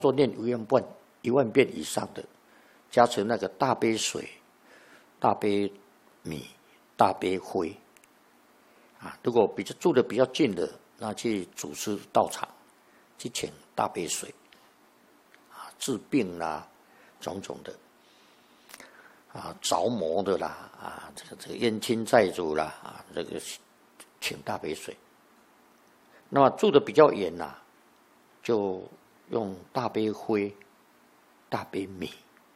做念10000遍以上的，加成那个大杯水、大杯米、大杯灰。如果住的比较近的，那去祖师道场去请大杯水，治病啦，种种的，着魔的啦，这个冤亲债主啦，这个请大杯水。那么住的比较远啦，就用大杯灰、大杯米。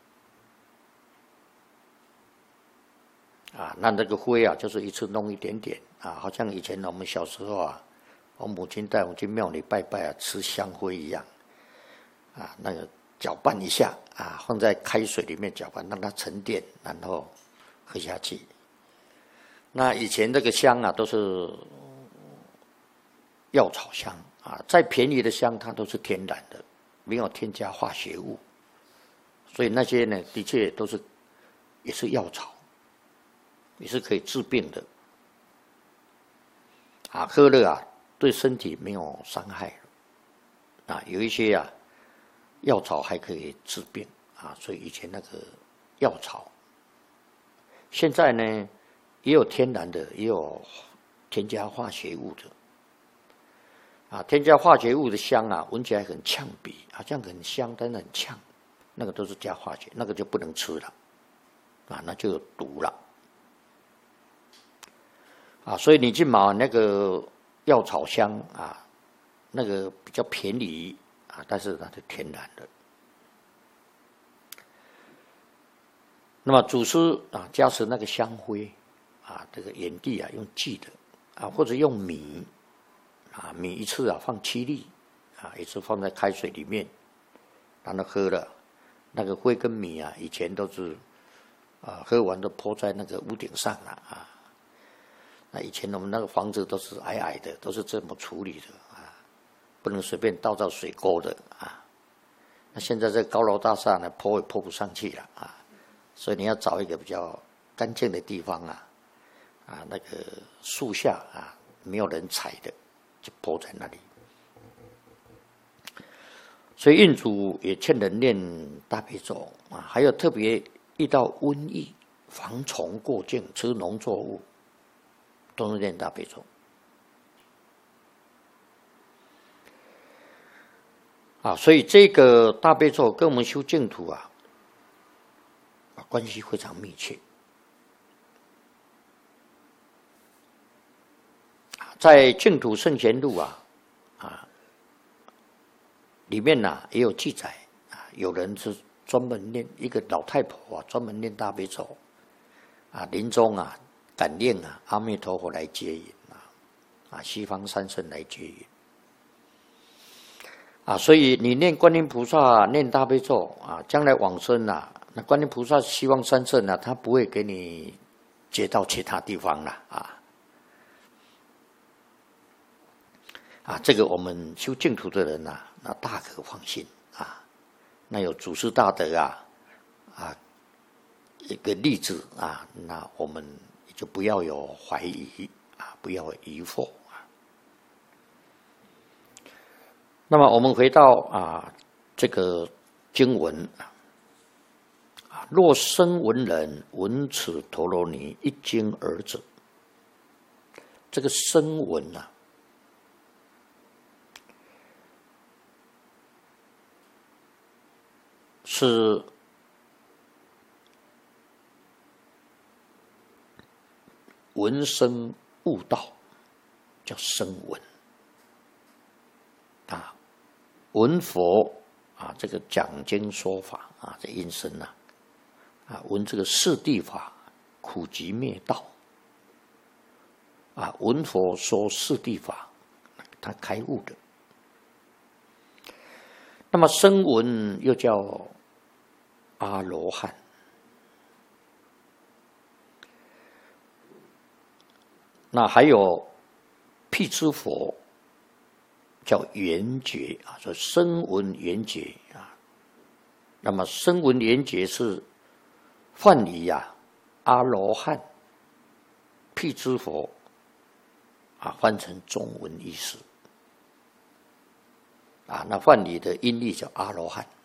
那这个灰就是一次弄一点点好像以前我们小时候我母亲带我们去庙里拜拜吃香灰一样那个搅拌一下放在开水里面搅拌，让它沉淀，然后喝下去。那以前这个香都是药草香再便宜的香它都是天然的，没有添加化学物，所以那些呢的确也是药草，也是可以治病的喝了对身体没有伤害有一些药草还可以治病所以以前那个药草，现在呢也有天然的，也有添加化学物的添加化学物的香闻起来很呛鼻，好像很香，但是很呛，那个都是加化学，那个就不能吃了那就有毒了所以你去买那个药草香那个比较便宜但是它是天然的。那么祖师加持那个香灰这个眼地用祭的或者用米米一次放7粒一次放在开水里面，然后喝了。那个灰跟米以前都是喝完都泼在那个屋顶上了那以前我们那个房子都是矮矮的，都是这么处理的不能随便倒到水沟的那现在这高楼大厦呢，泼也泼不上去了所以你要找一个比较干净的地方那个树下没有人踩的，就泼在那里。所以印祖也劝人念大悲咒还有特别遇到瘟疫、防虫过境、吃农作物，都是念大悲咒所以这个大悲咒跟我们修净土关系非常密切在净土圣贤录里面也有记载有人是专门念，一个老太婆专门念大悲咒临终感念阿弥陀佛来接引西方三圣来接引所以你念观音菩萨念大悲咒将来往生那观音菩萨西方三圣他不会给你接到其他地方了这个我们修净土的人那大可放心那有祖师大德一个例子那我们就不要有怀疑不要有疑惑那么我们回到这个经文若生闻人闻此陀罗尼一经而者，这个声闻是闻声悟道，叫声闻闻佛这个讲经说法这音声闻这个四谛法苦集灭道闻佛说四谛法，他开悟的。那么声闻又叫阿罗汉，那还有辟支佛叫圆觉说声闻圆觉那么声闻圆觉是梵语阿罗汉、辟支佛翻成中文意思啊，那梵语的音译叫阿罗汉